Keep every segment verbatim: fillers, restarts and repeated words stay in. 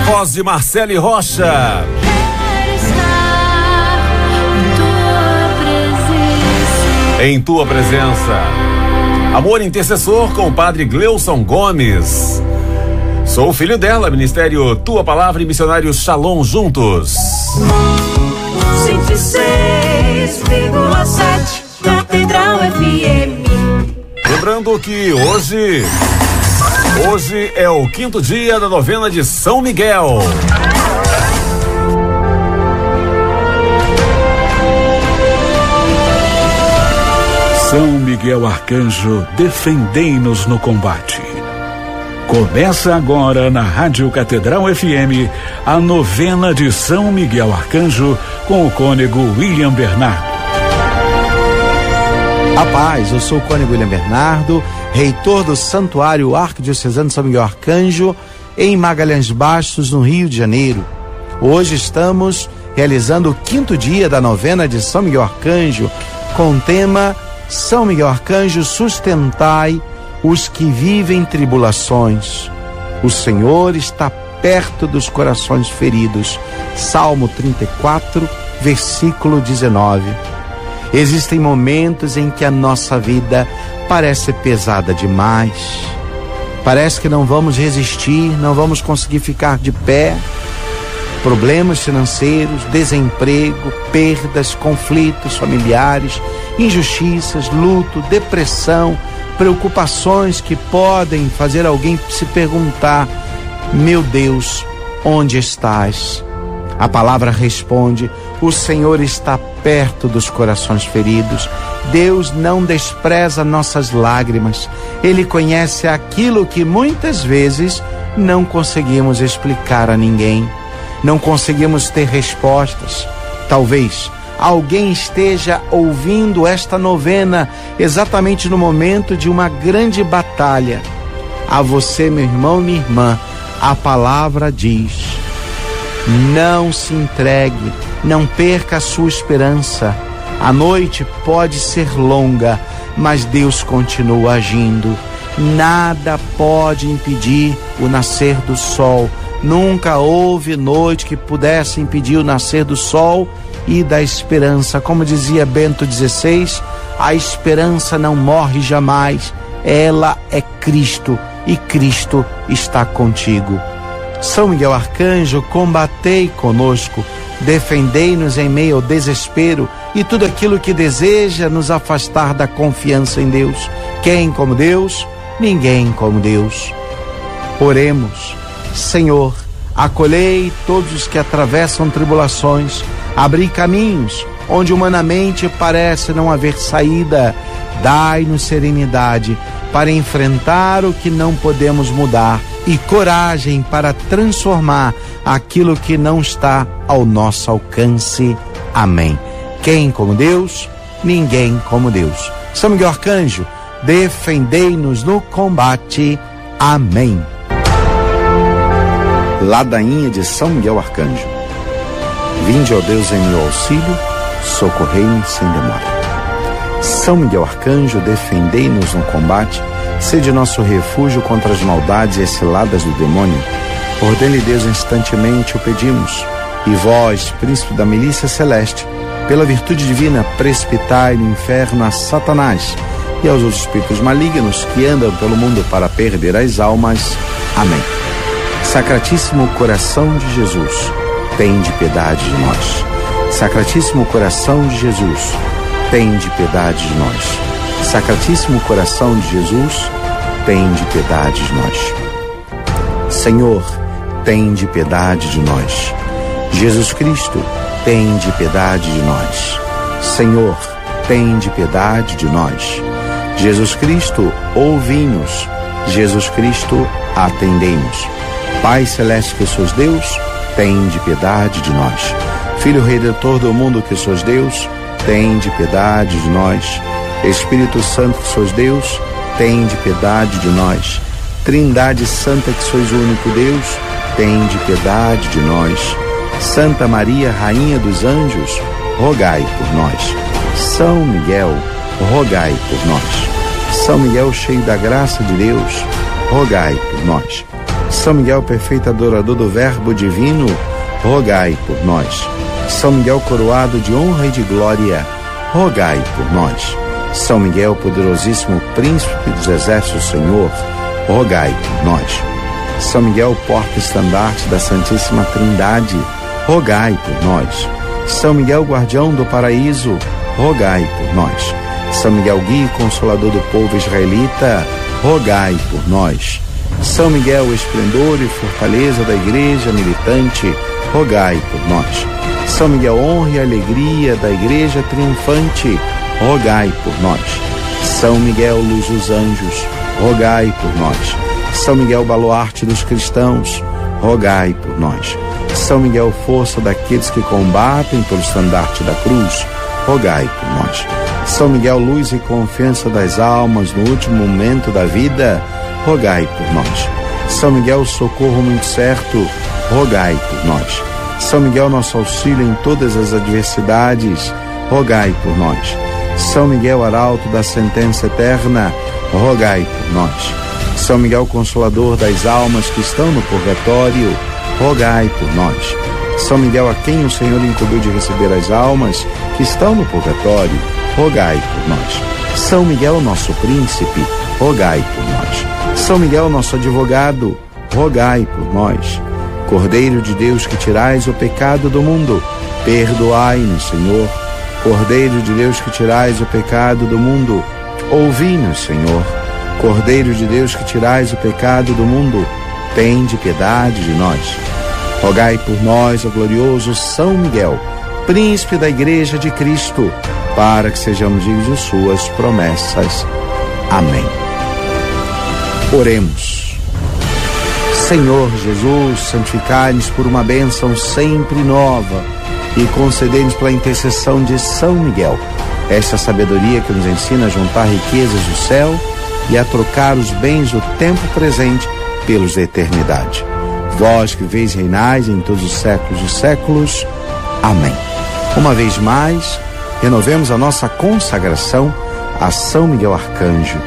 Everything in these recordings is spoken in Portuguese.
voz de Marcele Rocha. Quero estar em tua presença. Em tua presença. Amor intercessor com o padre Gleuson Gomes. Sou filho dela, Ministério Tua Palavra e Missionário Shalom juntos. cento e seis vírgula sete Catedral F M. Lembrando que hoje, hoje é o quinto dia da novena de São Miguel. São Miguel Arcanjo, defendei-nos no combate. Começa agora na Rádio Catedral F M a novena de São Miguel Arcanjo com o cônego William Bernardo. A paz, eu sou o cônego William Bernardo, reitor do Santuário Arquidiocesano de São Miguel Arcanjo, em Magalhães Bastos, no Rio de Janeiro. Hoje estamos realizando o quinto dia da novena de São Miguel Arcanjo, com o tema São Miguel Arcanjo, sustentai os que vivem tribulações. O Senhor está perto dos corações feridos. Salmo trinta e quatro, versículo dezenove. Existem momentos em que a nossa vida parece pesada demais. Parece que não vamos resistir, não vamos conseguir ficar de pé. Problemas financeiros, desemprego, perdas, conflitos familiares, injustiças, luto, depressão, preocupações que podem fazer alguém se perguntar: meu Deus, onde estás? A palavra responde: o Senhor está perto dos corações feridos. Deus não despreza nossas lágrimas. Ele conhece aquilo que muitas vezes não conseguimos explicar a ninguém. Não conseguimos ter respostas. Talvez alguém esteja ouvindo esta novena exatamente no momento de uma grande batalha. A você, meu irmão, minha irmã, a palavra diz: não se entregue, não perca a sua esperança. A noite pode ser longa, mas Deus continua agindo. Nada pode impedir o nascer do sol. Nunca houve noite que pudesse impedir o nascer do sol e da esperança. Como dizia Bento dezesseis, a esperança não morre jamais. Ela é Cristo e Cristo está contigo. São Miguel Arcanjo, combatei conosco, defendei-nos em meio ao desespero e tudo aquilo que deseja nos afastar da confiança em Deus. Quem como Deus? Ninguém como Deus. Oremos. Senhor, acolhei todos os que atravessam tribulações, abri caminhos onde humanamente parece não haver saída. Dai-nos serenidade para enfrentar o que não podemos mudar e coragem para transformar aquilo que não está ao nosso alcance. Amém. Quem como Deus? Ninguém como Deus. São Miguel Arcanjo, defendei-nos no combate. Amém. Ladainha de São Miguel Arcanjo. Vinde, ó Deus, em meu auxílio, socorrei-me sem demora. São Miguel Arcanjo, defendei-nos no combate, sede nosso refúgio contra as maldades e as ciladas do demônio. Ordene Deus instantemente o pedimos, e vós, príncipe da milícia celeste, pela virtude divina, precipitai no inferno a Satanás e aos outros espíritos malignos que andam pelo mundo para perder as almas. Amém. Sacratíssimo coração de Jesus, tende piedade de nós. Sacratíssimo coração de Jesus, tende piedade de nós. Sacratíssimo coração de Jesus, tende piedade de nós. Senhor, tende piedade de nós. Jesus Cristo, tende piedade de nós. Senhor, tende piedade de nós. Jesus Cristo, ouvi-nos. Jesus Cristo, atendei-nos. Pai celeste que sois Deus, tende piedade de nós. Filho Redentor do mundo que sois Deus, tende piedade de nós. Espírito Santo que sois Deus, tende piedade de nós. Trindade Santa que sois o único Deus, tende piedade de nós. Santa Maria, Rainha dos Anjos, rogai por nós. São Miguel, rogai por nós. São Miguel, cheio da graça de Deus, rogai por nós. São Miguel, perfeito adorador do Verbo divino, rogai por nós. São Miguel, coroado de honra e de glória, rogai por nós. São Miguel, poderosíssimo príncipe dos exércitos do Senhor, rogai por nós. São Miguel, porta-estandarte da Santíssima Trindade, rogai por nós. São Miguel, guardião do paraíso, rogai por nós. São Miguel, guia e consolador do povo israelita, rogai por nós. São Miguel, esplendor e fortaleza da igreja militante, rogai por nós. São Miguel, honra e alegria da igreja triunfante, rogai por nós. São Miguel, luz dos anjos, rogai por nós. São Miguel, baluarte dos cristãos, rogai por nós. São Miguel, força daqueles que combatem pelo estandarte da cruz, rogai por nós. São Miguel, luz e confiança das almas no último momento da vida, rogai por nós. São Miguel, socorro muito certo, rogai por nós. São Miguel, nosso auxílio em todas as adversidades, rogai por nós. São Miguel, arauto da sentença eterna, rogai por nós. São Miguel, consolador das almas que estão no purgatório, rogai por nós. São Miguel, a quem o Senhor incumbiu de receber as almas que estão no purgatório, rogai por nós. São Miguel, nosso príncipe, rogai por nós. São Miguel, nosso advogado, rogai por nós. Cordeiro de Deus, que tirais o pecado do mundo, perdoai-nos, Senhor. Cordeiro de Deus, que tirais o pecado do mundo, ouvi-nos, Senhor. Cordeiro de Deus, que tirais o pecado do mundo, tende piedade de nós. Rogai por nós, ó glorioso São Miguel, príncipe da Igreja de Cristo, para que sejamos dignos de suas promessas. Amém. Oremos. Senhor Jesus, santificai-nos por uma bênção sempre nova e concedei-nos pela intercessão de São Miguel esta sabedoria que nos ensina a juntar riquezas do céu e a trocar os bens do tempo presente pelos da eternidade. Vós que viveis e reinais em todos os séculos dos séculos. Amém. Uma vez mais, renovemos a nossa consagração a São Miguel Arcanjo.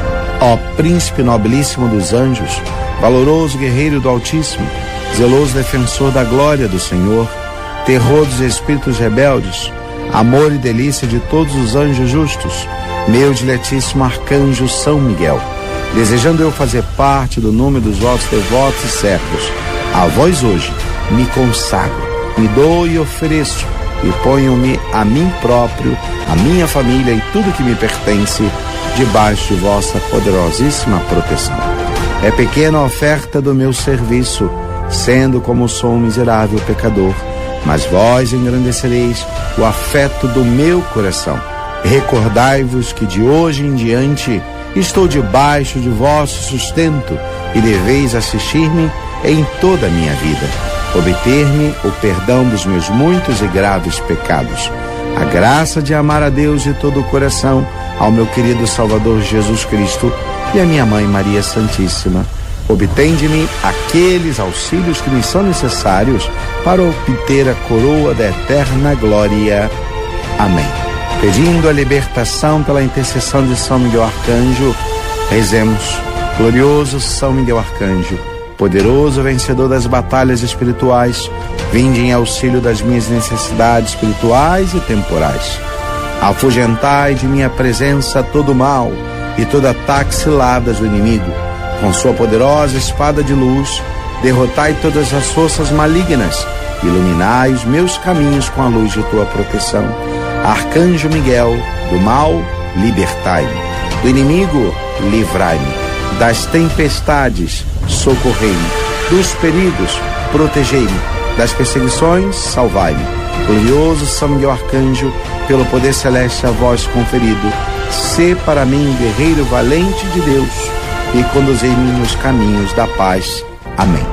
Ó príncipe nobilíssimo dos anjos, valoroso guerreiro do Altíssimo, zeloso defensor da glória do Senhor, terror dos espíritos rebeldes, amor e delícia de todos os anjos justos, meu diletíssimo arcanjo São Miguel, desejando eu fazer parte do número dos vossos devotos e servos, a vós hoje me consagro, me dou e ofereço, e ponho-me a mim próprio, a minha família e tudo que me pertence, debaixo de vossa poderosíssima proteção. É pequena a oferta do meu serviço, sendo como sou um miserável pecador, mas vós engrandecereis o afeto do meu coração. Recordai-vos que de hoje em diante estou debaixo de vosso sustento e deveis assistir-me em toda a minha vida, obter-me o perdão dos meus muitos e graves pecados, a graça de amar a Deus de todo o coração, ao meu querido Salvador Jesus Cristo e a minha Mãe Maria Santíssima. Obtende-me aqueles auxílios que me são necessários para obter a coroa da eterna glória. Amém. Pedindo a libertação pela intercessão de São Miguel Arcanjo, rezemos. Glorioso São Miguel Arcanjo, poderoso vencedor das batalhas espirituais, vinde em auxílio das minhas necessidades espirituais e temporais. Afugentai de minha presença todo o mal e todo ataque ciladas do inimigo. Com sua poderosa espada de luz, derrotai todas as forças malignas, iluminai os meus caminhos com a luz de tua proteção. Arcanjo Miguel, do mal, libertai-me. Do inimigo, livrai-me. Das tempestades, socorrei-me. Dos perigos, protegei-me. Das perseguições, salvai-me. Glorioso São Miguel Arcanjo, pelo poder celeste a vós conferido, sê para mim um guerreiro valente de Deus e conduzei-me nos caminhos da paz. Amém.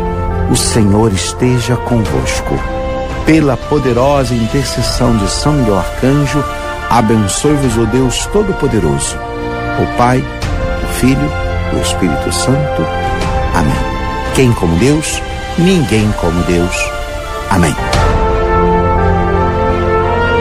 O Senhor esteja convosco. Pela poderosa intercessão de São Miguel Arcanjo, abençoe-vos o Deus Todo-Poderoso, o Pai, o Filho e o Espírito Santo. Amém. Quem como Deus? Ninguém como Deus. Amém.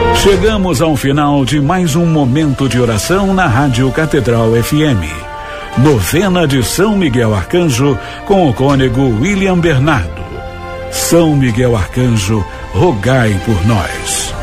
Chegamos ao final de mais um momento de oração na Rádio Catedral F M. Novena de São Miguel Arcanjo com o cônego William Bernardo. São Miguel Arcanjo, rogai por nós.